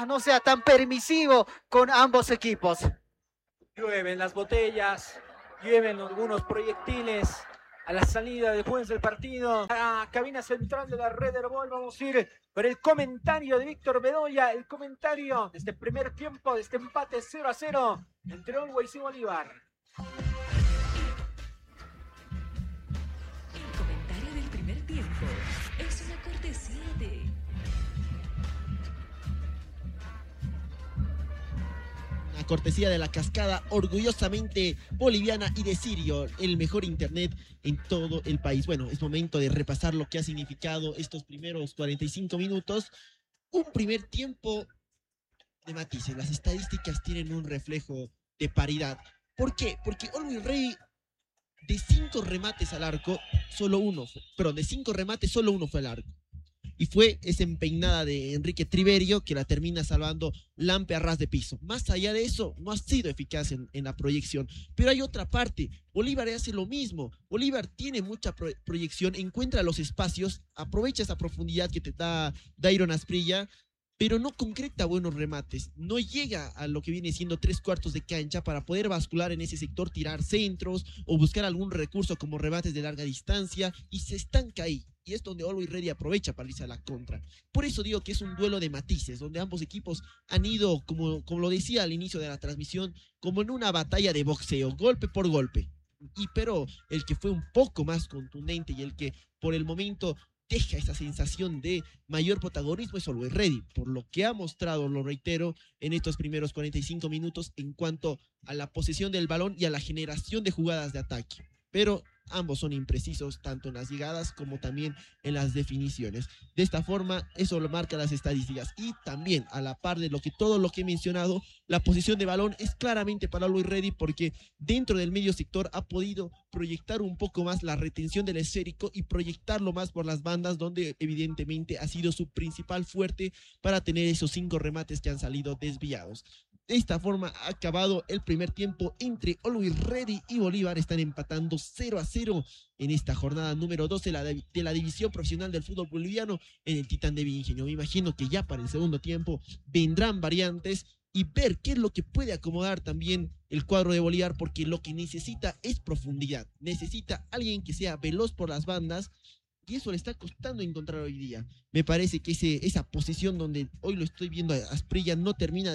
no sea tan permisivo con ambos equipos. Llueven las botellas, llueven algunos proyectiles a la salida después del partido. A la cabina central de la Red Herbol vamos a ir por el comentario de Víctor Bedoya, el comentario de este primer tiempo, de este empate 0-0 entre Always y Bolívar. El comentario del primer tiempo es una cortesía de... Una cortesía de la cascada orgullosamente boliviana y de Sirio, el mejor internet en todo el país. Bueno, es momento de repasar lo que ha significado estos primeros 45 minutos. Un primer tiempo de matices. Las estadísticas tienen un reflejo de paridad. ¿Por qué? Porque Always Ready de 5 remates al arco, de 5 remates, solo uno fue al arco. Y fue esa empeinada de Enrique Triverio que la termina salvando Lampe a ras de piso. Más allá de eso, no ha sido eficaz en la proyección. Pero hay otra parte. Bolívar hace lo mismo. Bolívar tiene mucha proyección, encuentra los espacios, aprovecha esa profundidad que te da Dairon Asprilla, pero no concreta buenos remates, no llega a lo que viene siendo 3/4 de cancha para poder bascular en ese sector, tirar centros o buscar algún recurso como remates de larga distancia, y se estanca ahí. Y es donde Always Ready aprovecha para irse a la contra. Por eso digo que es un duelo de matices, donde ambos equipos han ido, como lo decía al inicio de la transmisión, como en una batalla de boxeo, golpe por golpe. Pero el que fue un poco más contundente y el que por el momento deja esa sensación de mayor protagonismo es Always Ready, por lo que ha mostrado, lo reitero, en estos primeros 45 minutos en cuanto a la posesión del balón y a la generación de jugadas de ataque. Pero ambos son imprecisos tanto en las llegadas como también en las definiciones. De esta forma, eso lo marca las estadísticas. Y también, a la par de todo lo que he mencionado, la posición de balón es claramente para Always Ready, porque dentro del medio sector ha podido proyectar un poco más la retención del esférico y proyectarlo más por las bandas, donde evidentemente ha sido su principal fuerte para tener esos 5 remates que han salido desviados. De esta forma ha acabado el primer tiempo entre Always Ready y Bolívar. Están empatando 0-0 en esta jornada número 12 de la división profesional del fútbol boliviano en el Titán de Villa. Me imagino que ya para el segundo tiempo vendrán variantes y ver qué es lo que puede acomodar también el cuadro de Bolívar, porque lo que necesita es profundidad. Necesita alguien que sea veloz por las bandas, y eso le está costando encontrar hoy día. Me parece que esa posición donde hoy lo estoy viendo a Asprilla no termina